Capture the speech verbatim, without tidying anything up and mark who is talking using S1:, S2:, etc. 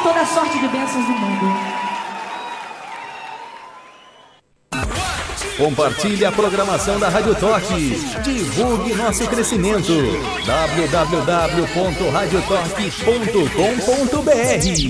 S1: toda a sorte de bênçãos do mundo.
S2: Compartilhe a programação da Rádio Toque. Divulgue nosso crescimento. w w w ponto rádio toque ponto com ponto b r